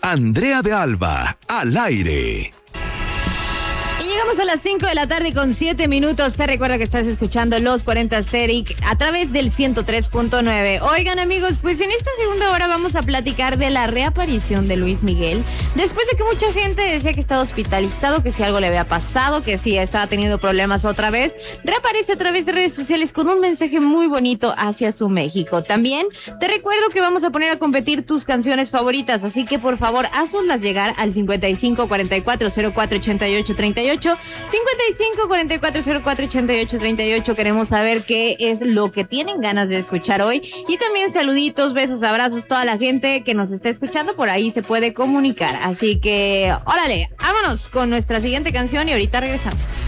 Andrea de Alba, al aire. Y llegamos a las 5 de la tarde con 7 minutos. Te recuerdo que estás escuchando Los 40 Asterix a través del 103.9. Oigan, amigos, pues en esta segunda hora vamos a platicar de la reaparición de Luis Miguel. Después de que mucha gente decía que estaba hospitalizado, que si algo le había pasado, que si estaba teniendo problemas otra vez, reaparece a través de redes sociales con un mensaje muy bonito hacia su México. También te recuerdo que vamos a poner a competir tus canciones favoritas, así que por favor, haznoslas llegar al 55 44 04 88 38. 55 44 04 88 38. Queremos saber qué es lo que tienen ganas de escuchar hoy. Y también saluditos, besos, abrazos, toda la gente que nos está escuchando por ahí se puede comunicar. Así que, órale, vámonos con nuestra siguiente canción y ahorita regresamos.